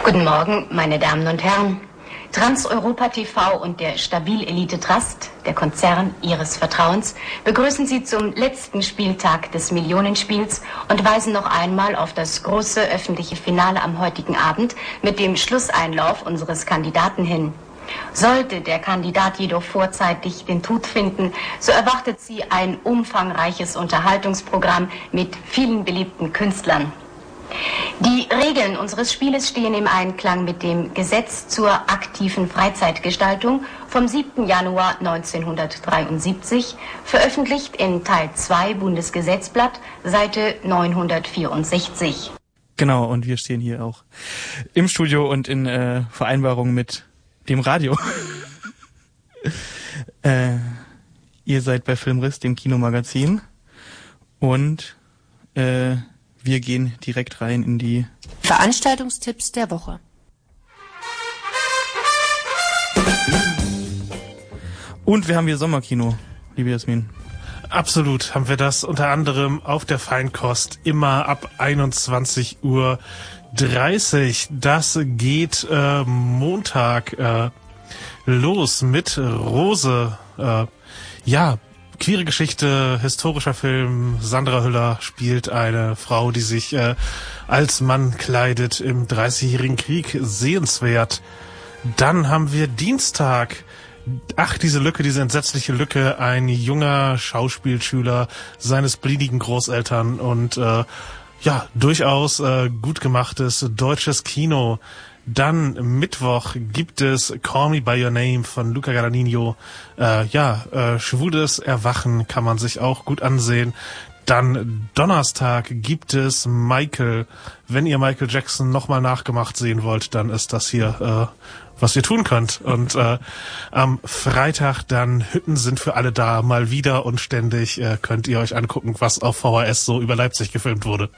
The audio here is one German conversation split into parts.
Guten Morgen, meine Damen und Herren. Transeuropa TV und der Stabil Elite Trust, der Konzern Ihres Vertrauens, begrüßen Sie zum letzten Spieltag des Millionenspiels und weisen noch einmal auf das große öffentliche Finale am heutigen Abend mit dem Schlusseinlauf unseres Kandidaten hin. Sollte der Kandidat jedoch vorzeitig den Tod finden, so erwartet Sie ein umfangreiches Unterhaltungsprogramm mit vielen beliebten Künstlern. Die Regeln unseres Spieles stehen im Einklang mit dem Gesetz zur aktiven Freizeitgestaltung vom 7. Januar 1973, veröffentlicht in Teil 2 Bundesgesetzblatt, Seite 964. Genau, und wir stehen hier auch im Studio und in Vereinbarung mit dem Radio. Ihr seid bei Filmriss, dem Kinomagazin, und wir gehen direkt rein in die Veranstaltungstipps der Woche. Und wir haben hier Sommerkino, liebe Jasmin. Absolut haben wir das, unter anderem auf der Feinkost, immer ab 21:30 Uhr. Das geht Montag los mit Rose. Queere Geschichte, historischer Film. Sandra Hüller spielt eine Frau, die sich als Mann kleidet im 30-jährigen Krieg. Sehenswert. Dann haben wir Dienstag. Ach, diese entsetzliche Lücke. Ein junger Schauspielschüler seines beliebten Großeltern und durchaus gut gemachtes deutsches Kino. Dann Mittwoch gibt es Call Me By Your Name von Luca Guadagnino. Schwules Erwachen kann man sich auch gut ansehen. Dann Donnerstag gibt es Michael. Wenn ihr Michael Jackson nochmal nachgemacht sehen wollt, dann ist das hier, was ihr tun könnt. Und am Freitag dann Hütten sind für alle da, mal wieder und ständig könnt ihr euch angucken, was auf VHS so über Leipzig gefilmt wurde.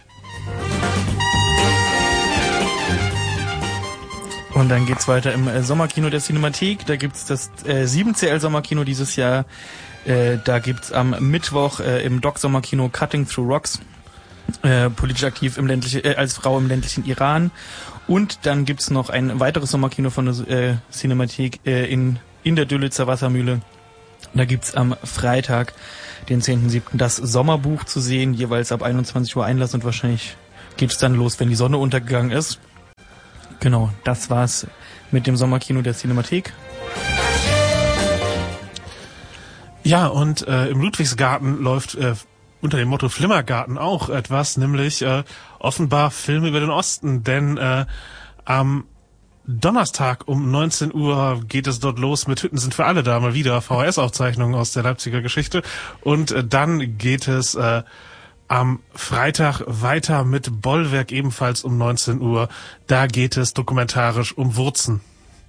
Und dann geht's weiter im Sommerkino der Cinemathek. Da gibt's das 7CL Sommerkino dieses Jahr. Da gibt's am Mittwoch im Doc Sommerkino Cutting Through Rocks. Politisch aktiv als Frau im ländlichen Iran. Und dann gibt's noch ein weiteres Sommerkino von der Cinemathek in der Dülitzer Wassermühle. Da gibt's am Freitag, den 10.7. das Sommerbuch zu sehen, jeweils ab 21 Uhr Einlass, und wahrscheinlich geht's dann los, wenn die Sonne untergegangen ist. Genau, das war's mit dem Sommerkino der Cinemathek. Ja, und im Ludwigsgarten läuft unter dem Motto Flimmergarten auch etwas, nämlich offenbar Filme über den Osten, denn am Donnerstag um 19 Uhr geht es dort los mit Hütten sind für alle da, mal wieder VHS-Aufzeichnungen aus der Leipziger Geschichte, und dann geht es am Freitag weiter mit Bollwerk, ebenfalls um 19 Uhr. Da geht es dokumentarisch um Wurzen.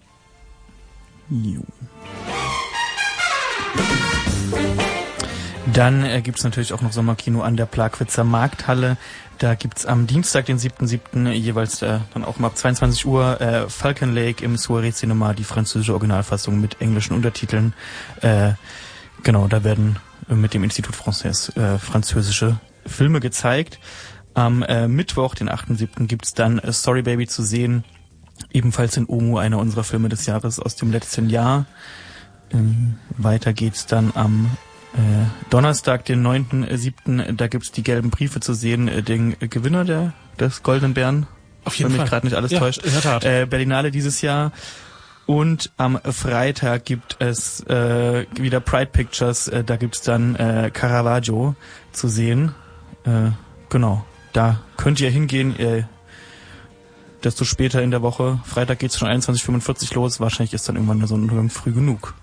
Jo. Dann gibt's natürlich auch noch Sommerkino an der Plagwitzer Markthalle. Da gibt's am Dienstag, den 7.7. jeweils dann auch ab 22 Uhr Falcon Lake im Soirée Cinema, die französische Originalfassung mit englischen Untertiteln. Genau, da werden mit dem Institut Français französische Filme gezeigt. Am Mittwoch, den 8.7. gibt's dann Sorry Baby zu sehen, ebenfalls in Omu, einer unserer Filme des Jahres aus dem letzten Jahr. Weiter geht's dann am Donnerstag, den 9.7. Da gibt's die gelben Briefe zu sehen, den Gewinner des Goldenen Bären. Auf jeden Fall. Wenn mich gerade nicht alles täuscht. In der Tat. Berlinale dieses Jahr. Und am Freitag gibt es wieder Pride Pictures, da gibt's dann Caravaggio zu sehen. Genau, da könnt ihr hingehen, desto später in der Woche. Freitag geht's schon 21:45 los, wahrscheinlich ist dann irgendwann der Sonnenuntergang früh genug.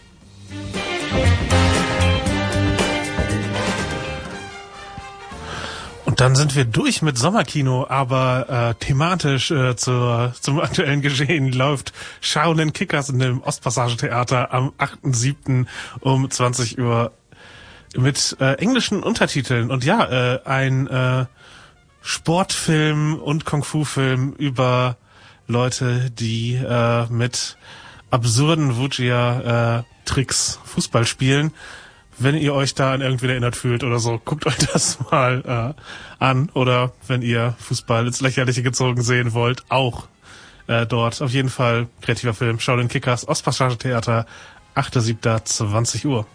Und dann sind wir durch mit Sommerkino, aber thematisch zum aktuellen Geschehen läuft Shaolin Kickers in dem Ostpassage-Theater am 8.7. um 20 Uhr mit englischen Untertiteln. Und ja, ein Sportfilm und Kung-Fu-Film über Leute, die mit absurden Wuxia-Tricks Fußball spielen. Wenn ihr euch da an irgendwen erinnert fühlt oder so, guckt euch das mal an. Oder wenn ihr Fußball ins Lächerliche gezogen sehen wollt, auch dort. Auf jeden Fall kreativer Film. Shaolin Kickers, Ostpassage Theater, 8.7., 20 Uhr.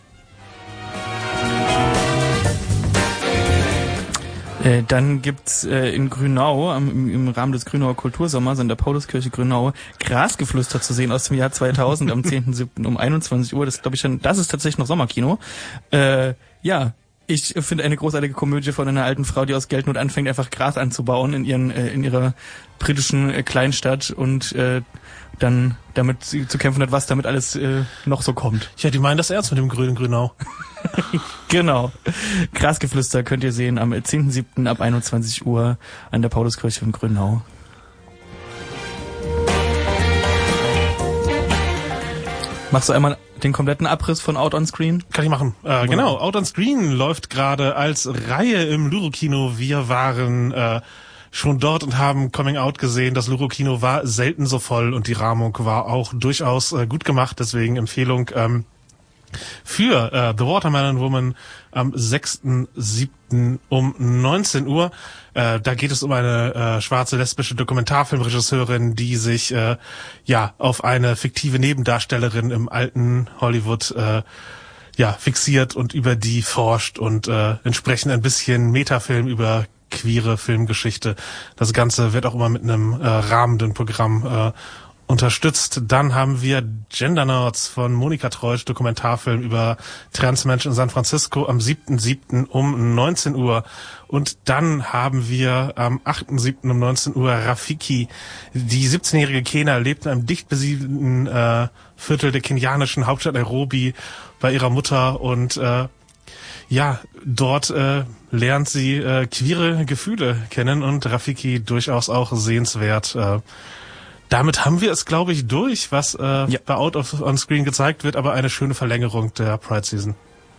Dann gibt's in Grünau, im Rahmen des Grünauer Kultursommers in der Pauluskirche Grünau, Grasgeflüster zu sehen aus dem Jahr 2000 am 10.7. um 21 Uhr. Das glaube ich das ist tatsächlich noch Sommerkino. Ja, ich finde eine großartige Komödie von einer alten Frau, die aus Geldnot anfängt, einfach Gras anzubauen in ihrer britischen Kleinstadt und dann damit zu kämpfen hat, was damit alles noch so kommt. Ja, die meinen das ernst mit dem grünen Grünau. Genau. Grasgeflüster könnt ihr sehen am 10.7. ab 21 Uhr an der Pauluskirche in Grünau. Machst du einmal den kompletten Abriss von Out on Screen? Kann ich machen. Genau, Out on Screen läuft gerade als Reihe im Luro-Kino. Wir waren schon dort und haben Coming Out gesehen. Das Luro-Kino war selten so voll und die Rahmung war auch durchaus gut gemacht. Deswegen Empfehlung für The Watermelon Woman am 6.7. um 19 Uhr. Da geht es um eine schwarze lesbische Dokumentarfilmregisseurin, die sich auf eine fiktive Nebendarstellerin im alten Hollywood fixiert und über die forscht und entsprechend ein bisschen Metafilm über queere Filmgeschichte. Das Ganze wird auch immer mit einem rahmenden Programm unterstützt. Dann haben wir Gender Nerds von Monika Treusch, Dokumentarfilm über Transmenschen in San Francisco am 7.7. um 19 Uhr. Und dann haben wir am 8.7. um 19 Uhr Rafiki. Die 17-jährige Kena lebt in einem dicht besiedelten Viertel der kenianischen Hauptstadt Nairobi bei ihrer Mutter und dort lernt sie queere Gefühle kennen und Rafiki durchaus auch sehenswert. Damit haben wir es, glaube ich, durch, was bei Out on Screen gezeigt wird, aber eine schöne Verlängerung der Pride Season.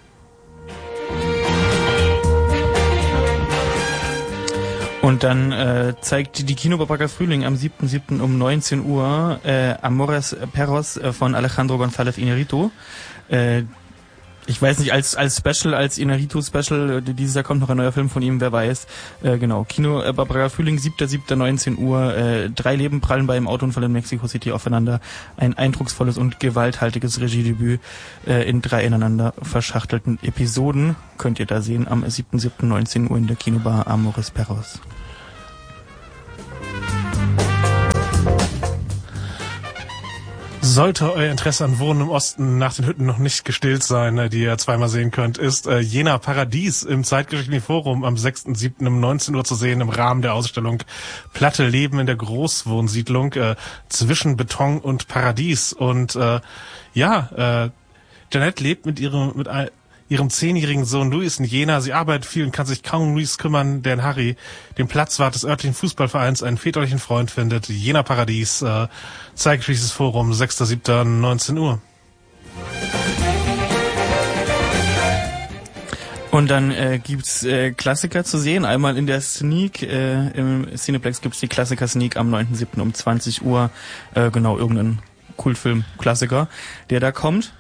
Und dann zeigt die Kinopaprika Frühling am 7.7. um 19 Uhr Amores Perros von Alejandro González Iñárritu. Ich weiß nicht, als Special, als Iñárritu-Special, dieses Jahr kommt noch ein neuer Film von ihm, wer weiß. Genau, Kino Paprika Frühling, 7.7., 19 Uhr. 3 Leben prallen bei einem Autounfall in Mexico City aufeinander. Ein eindrucksvolles und gewalthaltiges Regiedebüt in 3 ineinander verschachtelten Episoden. Könnt ihr da sehen am 7.7., 19 Uhr in der Kinobar Amores Perros. Sollte euer Interesse an Wohnen im Osten nach den Hütten noch nicht gestillt sein, die ihr zweimal sehen könnt, ist Jena Paradies im Zeitgeschichtlichen Forum am 6.7. um 19 Uhr zu sehen im Rahmen der Ausstellung Platte Leben in der Großwohnsiedlung zwischen Beton und Paradies. Und Janette lebt mit ihrem 10-jährigen Sohn Luis in Jena. Sie arbeitet viel und kann sich kaum um Luis kümmern, denn Harry, dem Platzwart des örtlichen Fußballvereins, einen väterlichen Freund findet. Jena Paradies, Zeitgeschichtliches Forum, 6.7., 19 Uhr. Und dann gibt's Klassiker zu sehen. Einmal in der Sneak, im Cineplex gibt's die Klassiker-Sneak am 9.7. um 20 Uhr. Genau, irgendein Kultfilm-Klassiker, der da kommt.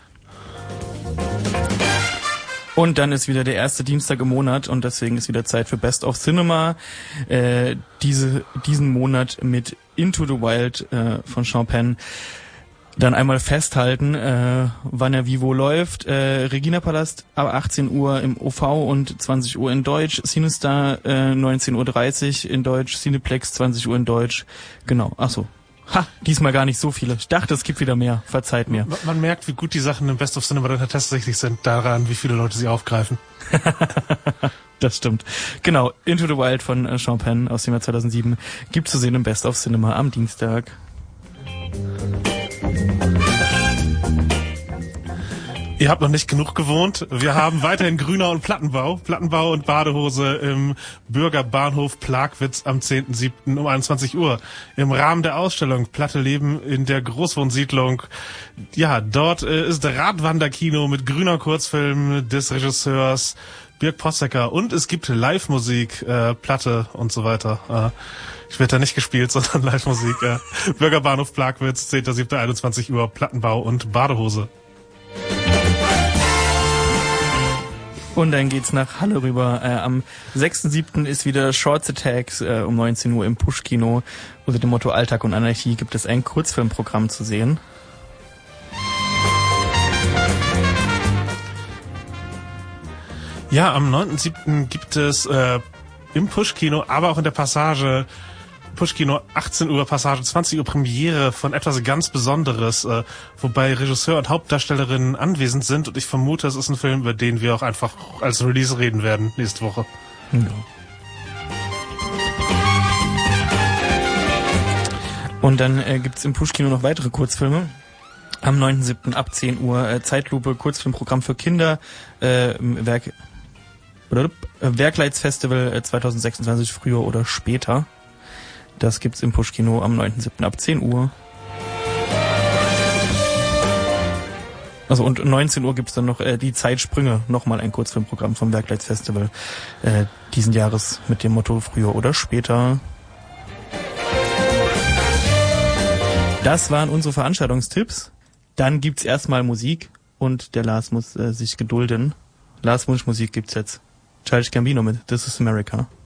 Und dann ist wieder der erste Dienstag im Monat und deswegen ist wieder Zeit für Best of Cinema. Diesen Monat mit Into the Wild von Sean Penn. Dann einmal festhalten, wann er wie wo läuft. Regina Palast ab 18 Uhr im OV und 20 Uhr in Deutsch. Cinestar 19.30 Uhr in Deutsch. Cineplex 20 Uhr in Deutsch. Genau, achso. Diesmal gar nicht so viele. Ich dachte, es gibt wieder mehr. Verzeiht mir. Man merkt, wie gut die Sachen im Best of Cinema dann tatsächlich sind, daran, wie viele Leute sie aufgreifen. Das stimmt. Genau, Into the Wild von Sean Penn aus dem Jahr 2007 gibt zu sehen im Best of Cinema am Dienstag. Ihr habt noch nicht genug gewohnt. Wir haben weiterhin Grünau und Plattenbau. Plattenbau und Badehose im Bürgerbahnhof Plagwitz am 10.7. um 21 Uhr. Im Rahmen der Ausstellung Platte Leben in der Großwohnsiedlung. Ja, dort ist Radwanderkino mit grüner Kurzfilm des Regisseurs Birk Possecker. Und es gibt Live-Musik, Platte und so weiter. Ich werde da nicht gespielt, sondern Live-Musik. Bürgerbahnhof Plagwitz, 10.7. 21 Uhr, Plattenbau und Badehose. Und dann geht's nach Halle rüber. Am 6.7. ist wieder Shorts Attacks um 19 Uhr im Push-Kino. Unter dem Motto Alltag und Anarchie gibt es ein Kurzfilmprogramm zu sehen. Ja, am 9.7. gibt es im Push-Kino, aber auch in der Passage Push-Kino 18 Uhr, Passage 20 Uhr Premiere von etwas ganz Besonderes, wobei Regisseur und Hauptdarstellerinnen anwesend sind und ich vermute, es ist ein Film, über den wir auch einfach als Release reden werden nächste Woche. Ja. Und dann gibt's im Push-Kino noch weitere Kurzfilme. Am 9.7. ab 10 Uhr Zeitlupe, Kurzfilmprogramm für Kinder, Werkleitsfestival 2026, früher oder später. Das gibt's im Push-Kino am 9.7. ab 10 Uhr. Also und 19 Uhr gibt's dann noch die Zeitsprünge, nochmal ein Kurzfilmprogramm vom Werkleitsfestival diesen Jahres mit dem Motto früher oder später. Das waren unsere Veranstaltungstipps. Dann gibt's erstmal Musik und der Lars muss sich gedulden. Lars Wunschmusik gibt's jetzt. Childish Gambino mit This is America.